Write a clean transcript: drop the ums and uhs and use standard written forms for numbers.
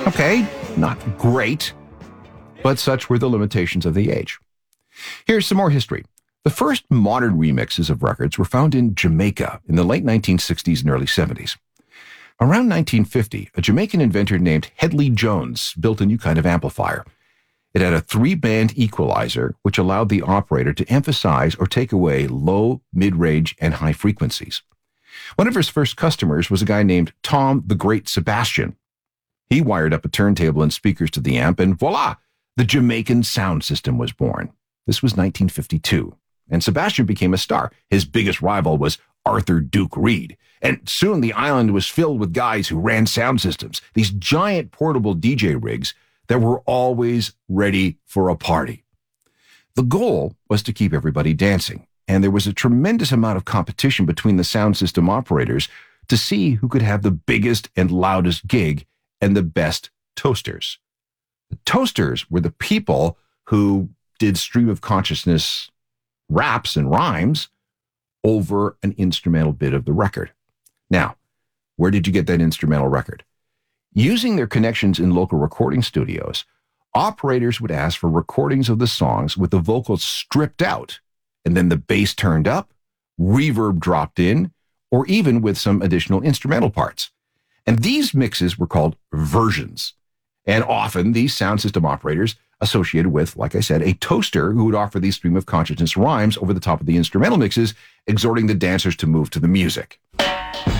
Okay, not great, but such were the limitations of the age. Here's some more history. The first modern remixes of records were found in Jamaica in the late 1960s and early 70s. Around 1950, a Jamaican inventor named Hedley Jones built a new kind of amplifier. It had a 3-band equalizer, which allowed the operator to emphasize or take away low, mid-range, and high frequencies. One of his first customers was a guy named Tom the Great Sebastian. He wired up a turntable and speakers to the amp, and voila, the Jamaican sound system was born. This was 1952, and Sebastian became a star. His biggest rival was Arthur Duke Reed, and soon the island was filled with guys who ran sound systems, these giant portable DJ rigs that were always ready for a party. The goal was to keep everybody dancing, and there was a tremendous amount of competition between the sound system operators to see who could have the biggest and loudest gig and the best toasters. The toasters were the people who did stream of consciousness raps and rhymes over an instrumental bit of the record. Now, where did you get that instrumental record? Using their connections in local recording studios, operators would ask for recordings of the songs with the vocals stripped out, and then the bass turned up, reverb dropped in, or even with some additional instrumental parts. And these mixes were called versions. And often these sound system operators associated with, like I said, a toaster who would offer these stream of consciousness rhymes over the top of the instrumental mixes, exhorting the dancers to move to the music.